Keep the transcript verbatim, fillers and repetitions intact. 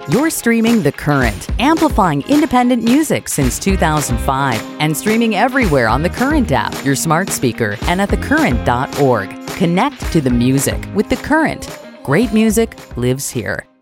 You're streaming The Current, amplifying independent music since two thousand five and streaming everywhere on the Current app, your smart speaker, and at the current dot org. Connect to the music with The Current. Great music lives here.